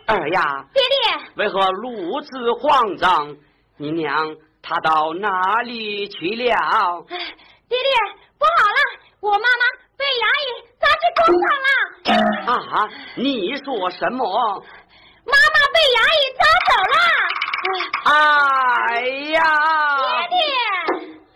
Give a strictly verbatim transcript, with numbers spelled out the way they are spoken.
儿呀， 爹爹， 为何如此慌张？你娘她到哪里去了？ 爹爹，不好了，我妈妈被衙役抓去公堂了。 啊，你说什么？ 妈妈被衙役抓走了。 哎呀！ 爹